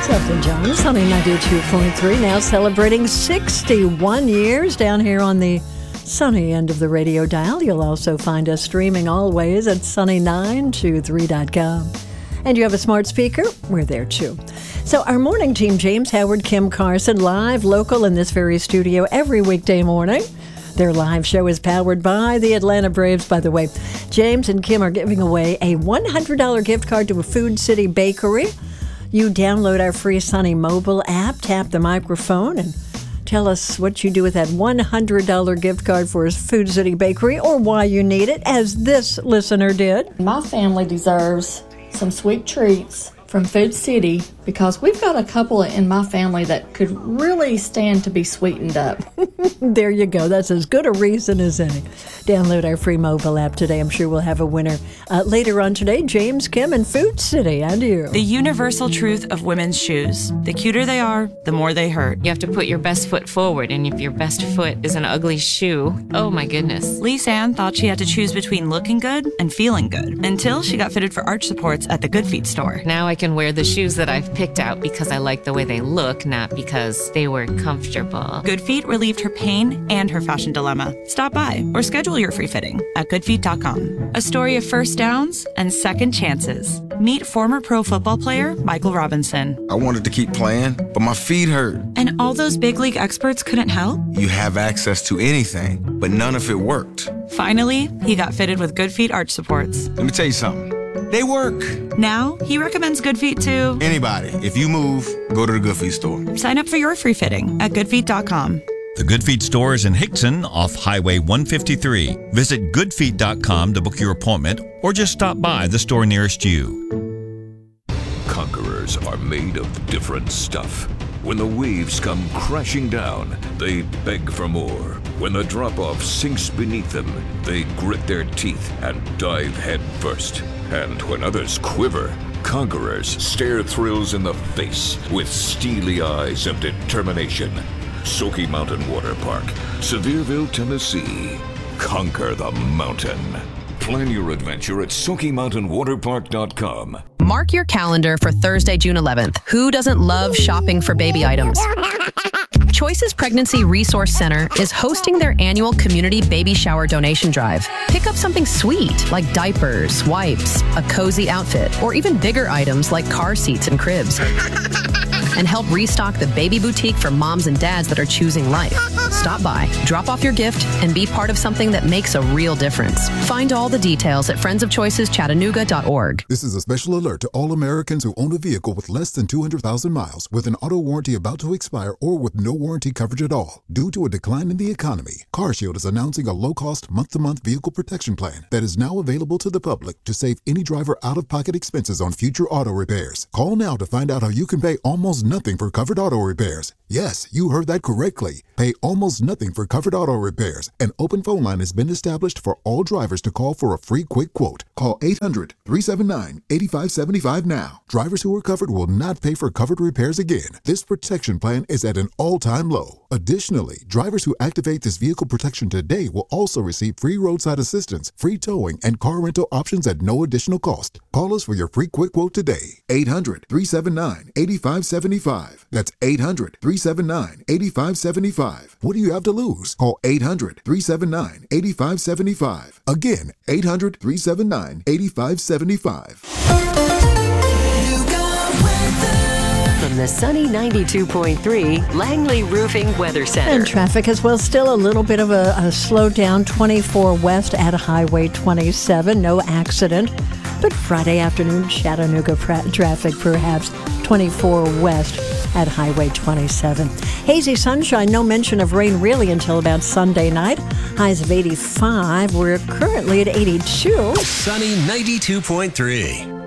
Elton John, Sunny 92.3, now celebrating 61 years down here on the sunny end of the radio dial. You'll also find us streaming always at sunny923.com. And you have a smart speaker? We're there too. So our morning team, James Howard, Kim Carson, live, local in this very studio every weekday morning. Their live show is powered by the Atlanta Braves, by the way. James and Kim are giving away a $100 gift card to a Food City bakery. You download our free Sunny mobile app, tap the microphone, and tell us what you do with that $100 gift card for Food City Bakery or why you need it, as this listener did. My family deserves some sweet treats from Food City because we've got a couple in my family that could really stand to be sweetened up. There you go. That's as good a reason as any. Download our free mobile app today. I'm sure we'll have a winner later on today. James, Kim, and Food City. And you. The universal truth of women's shoes. The cuter they are, the more they hurt. You have to put your best foot forward, and if your best foot is an ugly shoe, oh my goodness. Lisa Ann thought she had to choose between looking good and feeling good until she got fitted for arch supports at the Good Feet store. Now I can wear the shoes that I've picked out because I like the way they look, not because they were comfortable. Good Feet relieved her pain and her fashion dilemma. Stop by or schedule your free fitting at goodfeet.com. A story of first downs and second chances. Meet former pro football player Michael Robinson. I wanted to keep playing, but my feet hurt. And all those big league experts couldn't help? You have access to anything, but none of it worked. Finally, he got fitted with Good Feet arch supports. Let me tell you something. They work. Now, he recommends Good Feet to anybody. If you move, go to the Good Feet store. Sign up for your free fitting at goodfeet.com. The Good Feet store is in Hickson off Highway 153. Visit goodfeet.com to book your appointment or just stop by the store nearest you. Conquerors are made of different stuff. When the waves come crashing down, they beg for more. When the drop-off sinks beneath them, they grit their teeth and dive head first. And when others quiver, conquerors stare thrills in the face with steely eyes of determination. Smoky Mountain Water Park, Sevierville, Tennessee. Conquer the mountain. Plan your adventure at SmokyMountainWaterPark.com. Mark your calendar for Thursday, June 11th. Who doesn't love shopping for baby items? Choices Pregnancy Resource Center is hosting their annual community baby shower donation drive. Pick up something sweet like diapers, wipes, a cozy outfit, or even bigger items like car seats and cribs. And help restock the baby boutique for moms and dads that are choosing life. Stop by, drop off your gift, and be part of something that makes a real difference. Find all the details at friendsofchoiceschattanooga.org. This is a special alert to all Americans who own a vehicle with less than 200,000 miles, with an auto warranty about to expire, or with no warranty coverage at all. Due to a decline in the economy, CarShield is announcing a low-cost month-to-month vehicle protection plan that is now available to the public to save any driver out-of-pocket expenses on future auto repairs. Call now to find out how you can pay almost nothing for covered auto repairs. Yes, you heard that correctly. Pay almost nothing for covered auto repairs. An open phone line has been established for all drivers to call for a free quick quote. Call 800-379-8575 now. Drivers who are covered will not pay for covered repairs again. This protection plan is at an all-time low. Additionally, drivers who activate this vehicle protection today will also receive free roadside assistance, free towing, and car rental options at no additional cost. Call us for your free quick quote today. 800-379-8575. That's 800-379-8575. What do you have to lose? Call 800-379-8575. Again, 800-379-8575. From the sunny 92.3 Langley Roofing Weather Center. And traffic as well. Still a little bit of a slowdown. 24 west at Highway 27. No accident. But Friday afternoon, Chattanooga traffic perhaps. 24 west at Highway 27. Hazy sunshine, no mention of rain really until about Sunday night. Highs of 85. We're currently at 82. Sunny 92.3.